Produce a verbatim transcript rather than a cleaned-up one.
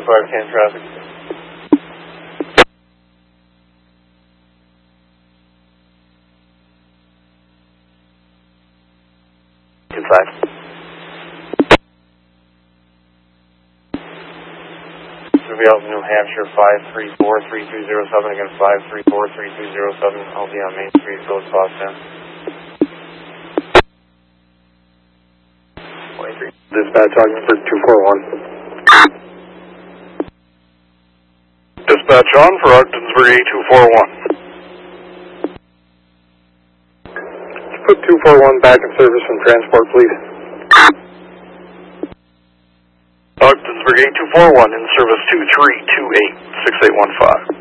five ten traffic. two five. We'll be out in New Hampshire, five three four three two zero seven, again five three four three two zero seven. I'll be on Main Street, Village Boston. twenty-three. Dispatch, Ogdenburg two four one. Dispatch on for Ogdensburg A two four one. Put two four one back in service from transport, please. Ogdensburg A two four one in service two three two eight, six eight one five.